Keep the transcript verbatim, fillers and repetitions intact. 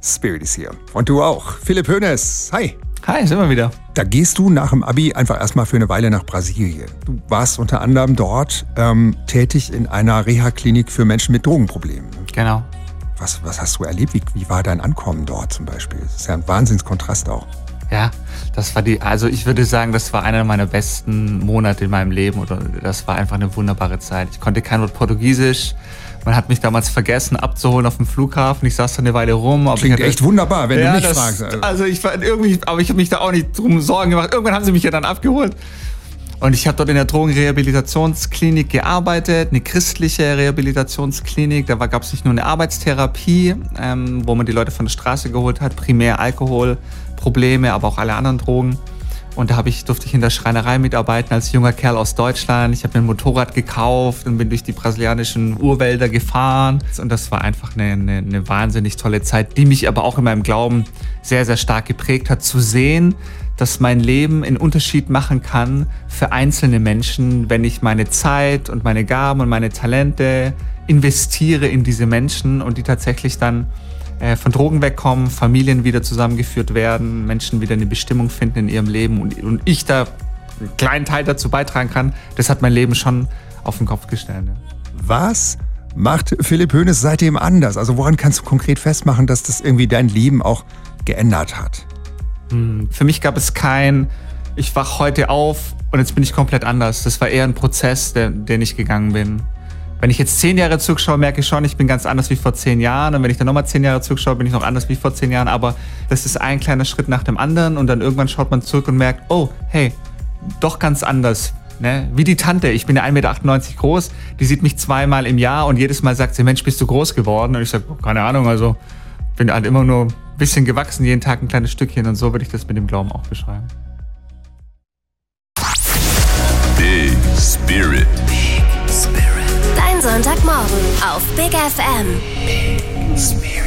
Spirit ist hier. Und du auch. Philipp Hoeneß. Hi. Hi, sind wir wieder. Da gehst du nach dem Abi einfach erstmal für eine Weile nach Brasilien. Du warst unter anderem dort ähm, tätig in einer Reha-Klinik für Menschen mit Drogenproblemen. Genau. Was, was hast du erlebt? Wie, wie war dein Ankommen dort zum Beispiel? Das ist ja ein Wahnsinnskontrast auch. Ja, das war die, also ich würde sagen, das war einer meiner besten Monate in meinem Leben. Oder das war einfach eine wunderbare Zeit. Ich konnte kein Wort Portugiesisch. Man hat mich damals vergessen abzuholen auf dem Flughafen. Ich saß da eine Weile rum. Klingt hatte, echt wunderbar, wenn ja, du mich das, fragst. Also, also ich war irgendwie, aber ich habe mich da auch nicht drum Sorgen gemacht. Irgendwann haben sie mich ja dann abgeholt. Und ich habe dort in der Drogenrehabilitationsklinik gearbeitet, eine christliche Rehabilitationsklinik. Da gab es nicht nur eine Arbeitstherapie, ähm, wo man die Leute von der Straße geholt hat, primär Alkoholprobleme, aber auch alle anderen Drogen. Und da hab ich, durfte ich in der Schreinerei mitarbeiten als junger Kerl aus Deutschland. Ich habe mir ein Motorrad gekauft und bin durch die brasilianischen Urwälder gefahren. Und das war einfach eine, eine, eine wahnsinnig tolle Zeit, die mich aber auch in meinem Glauben sehr, sehr stark geprägt hat, zu sehen, dass mein Leben einen Unterschied machen kann für einzelne Menschen, wenn ich meine Zeit und meine Gaben und meine Talente investiere in diese Menschen und die tatsächlich dann äh, von Drogen wegkommen, Familien wieder zusammengeführt werden, Menschen wieder eine Bestimmung finden in ihrem Leben und, und ich da einen kleinen Teil dazu beitragen kann. Das hat mein Leben schon auf den Kopf gestellt. Ja. Was macht Philipp Hoeneß seitdem anders? Also woran kannst du konkret festmachen, dass das irgendwie dein Leben auch geändert hat? Für mich gab es kein, ich wach heute auf und jetzt bin ich komplett anders. Das war eher ein Prozess, den, den ich gegangen bin. Wenn ich jetzt zehn Jahre zurückschaue, merke ich schon, ich bin ganz anders wie vor zehn Jahren. Und wenn ich dann nochmal zehn Jahre zurückschaue, bin ich noch anders wie vor zehn Jahren. Aber das ist ein kleiner Schritt nach dem anderen und dann irgendwann schaut man zurück und merkt, oh, hey, doch ganz anders. Ne? Wie die Tante, ich bin ja ein Meter achtundneunzig groß, die sieht mich zweimal im Jahr und jedes Mal sagt sie, Mensch, bist du groß geworden? Und ich sage, keine Ahnung, also bin halt immer nur ein bisschen gewachsen, jeden Tag ein kleines Stückchen und so würde ich das mit dem Glauben auch beschreiben. Big Spirit. Big Spirit. Dein Sonntagmorgen auf Big F M. Big Spirit.